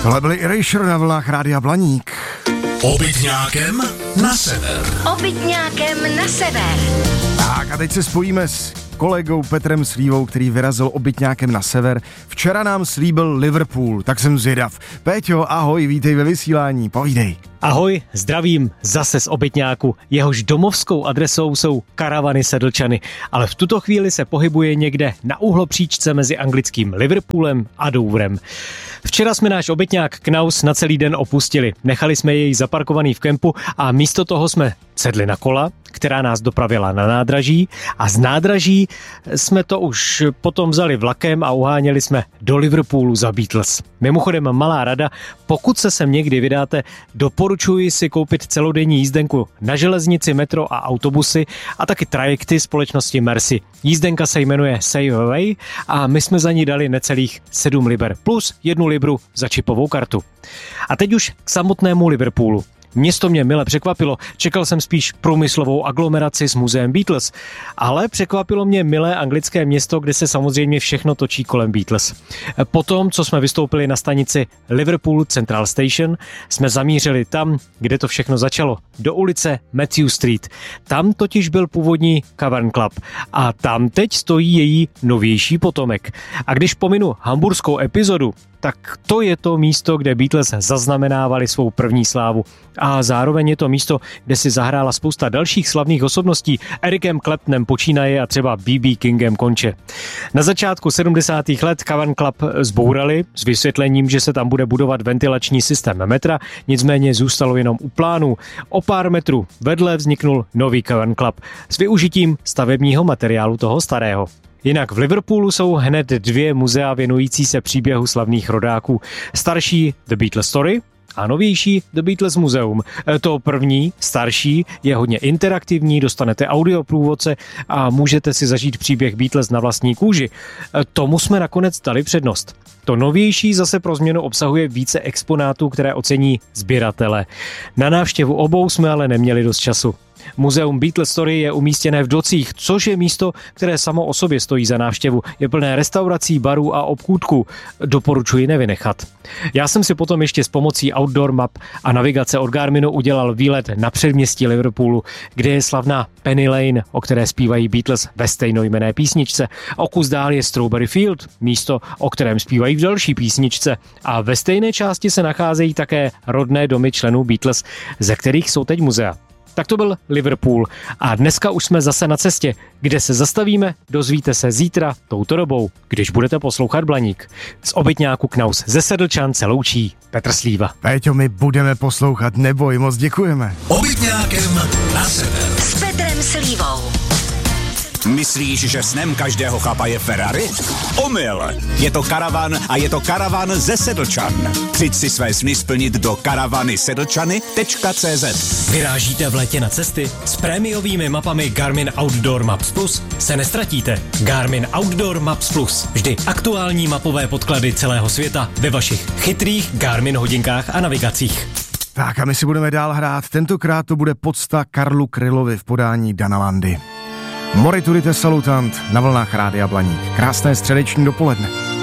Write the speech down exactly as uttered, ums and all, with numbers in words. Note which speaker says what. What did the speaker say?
Speaker 1: Tohle byli Erasure na vlnách Rádia Blaník.
Speaker 2: Obytňákem na sever.
Speaker 3: Obytňákem na sever.
Speaker 1: Tak a teď se spojíme s kolegou Petrem Slívou, který vyrazil obytňákem na sever. Včera nám slíbil Liverpool, tak jsem zvědav. Péťo, ahoj, vítej ve vysílání, povídej.
Speaker 4: Ahoj, zdravím zase z obytňáku. Jehož domovskou adresou jsou karavany Sedlčany, ale v tuto chvíli se pohybuje někde na úhlopříčce mezi anglickým Liverpoolem a Doverem. Včera jsme náš obytňák Knaus na celý den opustili. Nechali jsme jej zaparkovaný v kempu a místo toho jsme sedli na kola, která nás dopravila na nádraží, a z nádraží jsme to už potom vzali vlakem a uháněli jsme do Liverpoolu za Beatles. Mimochodem malá rada, pokud se sem někdy vydáte, doporučuji si koupit celodenní jízdenku na železnici, metro a autobusy a taky trajekty společnosti Mercy. Jízdenka se jmenuje Save Away a my jsme za ní dali necelých sedm liber plus jednu libru za čipovou kartu. A teď už k samotnému Liverpoolu. Město mě mile překvapilo, čekal jsem spíš průmyslovou aglomeraci s muzeem Beatles, ale překvapilo mě milé anglické město, kde se samozřejmě všechno točí kolem Beatles. Potom, co jsme vystoupili na stanici Liverpool Central Station, jsme zamířili tam, kde to všechno začalo, do ulice Matthew Street. Tam totiž byl původní Cavern Club a tam teď stojí její novější potomek. A když pominu hamburskou epizodu, tak to je to místo, kde Beatles zaznamenávali svou první slávu. A zároveň je to místo, kde si zahrála spousta dalších slavných osobností, Ericem Claptonem počínaje a třeba bé bé Kingem konče. Na začátku sedmdesátých let Cavern Club zbourali s vysvětlením, že se tam bude budovat ventilační systém metra, nicméně zůstalo jenom u plánů. O pár metrů vedle vzniknul nový Cavern Club s využitím stavebního materiálu toho starého. Jinak v Liverpoolu jsou hned dvě muzea věnující se příběhu slavných rodáků. Starší The Beatles Story a novější The Beatles Museum. To první, starší, je hodně interaktivní, dostanete audioprůvodce a můžete si zažít příběh Beatles na vlastní kůži. Tomu jsme nakonec dali přednost. To novější zase pro změnu obsahuje více exponátů, které ocení sběratele. Na návštěvu obou jsme ale neměli dost času. Muzeum Beatles Story je umístěné v Docích, což je místo, které samo o sobě stojí za návštěvu. Je plné restaurací, barů a obchůdků. Doporučuji nevynechat. Já jsem si potom ještě s pomocí Outdoor Map a navigace od Garminu udělal výlet na předměstí Liverpoolu, kde je slavná Penny Lane, o které zpívají Beatles ve stejnojmenné písničce. O kus dál je Strawberry Field, místo, o kterém zpívají v další písničce. A ve stejné části se nacházejí také rodné domy členů Beatles, ze kterých jsou teď muzea. Tak to byl Liverpool a dneska už jsme zase na cestě. Kde se zastavíme, dozvíte se zítra touto dobou, když budete poslouchat Blaník. Z obytňáku Knaus ze Sedlčan se loučí Petr Slíva.
Speaker 1: Péťo, my budeme poslouchat, neboj, moc děkujeme.
Speaker 2: Obytňákem na sever.
Speaker 3: S Petrem Slívou.
Speaker 5: Myslíš, že snem každého chlapa je Ferrari? Omyl! Je to karavan a je to karavan ze Sedlčan. Přijď si své sny splnit do karavany sedlčany tečka cé zet.
Speaker 4: Vyrážíte v létě na cesty? S prémiovými mapami Garmin Outdoor Maps Plus se nestratíte. Garmin Outdoor Maps Plus. Vždy aktuální mapové podklady celého světa ve vašich chytrých Garmin hodinkách a navigacích.
Speaker 1: Tak a my si budeme dál hrát. Tentokrát to bude pocta Karlu Krylovi v podání Dana Landy. Moriturite salutant na vlnách Rádia Blaník. Krásné středeční dopoledne.